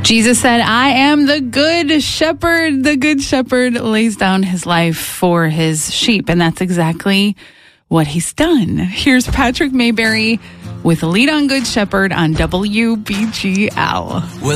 Jesus said, I am the good shepherd. The good shepherd lays down his life for his sheep. And that's exactly what he's done. Here's Patrick Mayberry with Lead on Good Shepherd on WBGL.